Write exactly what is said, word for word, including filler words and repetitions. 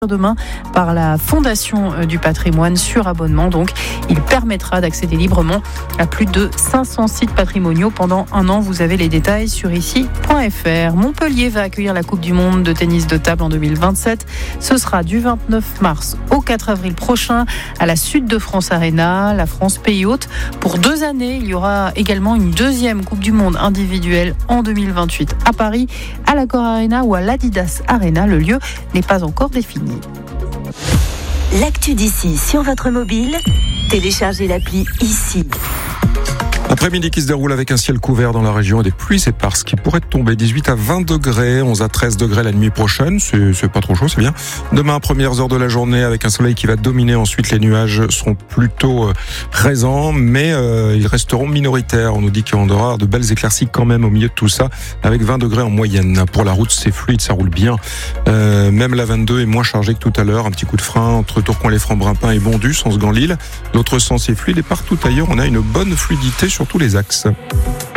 demain par la Fondation du patrimoine sur abonnement. Donc, il permettra d'accéder librement à plus de cinq cents sites patrimoniaux pendant un an. Vous avez les détails sur ici point f r. Montpellier va accueillir la Coupe du Monde de tennis de table en deux mille vingt-sept. Ce sera du vingt-neuf mars au quatre avril prochain à la Sud de France Arena, la France pays hôte. Pour deux années, il y aura également une deuxième Coupe du Monde individuelle en deux mille vingt-huit à Paris, à l'Accor Arena ou à l'Adidas Arena. Le lieu n'est pas encore défini. L'actu d'ici sur votre mobile, téléchargez l'appli ici. Après-midi qui se déroule avec un ciel couvert dans la région et des pluies éparses qui pourraient tomber. dix-huit à vingt degrés, onze à treize degrés la nuit prochaine. C'est, c'est pas trop chaud, c'est bien. Demain, premières heures de la journée avec un soleil qui va dominer. Ensuite, les nuages seront plutôt euh, présents, mais euh, ils resteront minoritaires. On nous dit qu'on aura de belles éclaircies quand même au milieu de tout ça, avec vingt degrés en moyenne. Pour la route, c'est fluide, ça roule bien. Euh, même la vingt-deux est moins chargée que tout à l'heure. Un petit coup de frein entre Tourcoing-les-Francs-Brimpin et Bondu, sens Gand-Lille. L'autre sens est fluide et partout ailleurs, on a une bonne fluidité sur tous les axes.